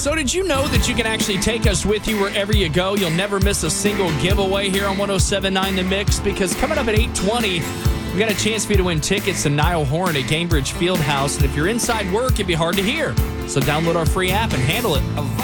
So did you know that you can actually take us with you wherever you go? You'll never miss a single giveaway here on 107.9 The Mix, because coming up at 8:20, we got a chance for you to win tickets to Niall Horan at Gainbridge Fieldhouse. And if you're inside work, it'd be hard to hear. So download our free app and handle it.